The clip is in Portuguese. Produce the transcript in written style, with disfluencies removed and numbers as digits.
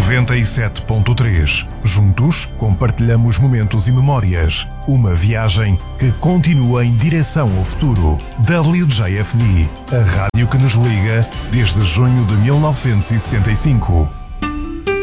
97.3. Juntos, compartilhamos momentos e memórias. Uma viagem que continua em direção ao futuro. WJFD, a rádio que nos liga desde junho de 1975.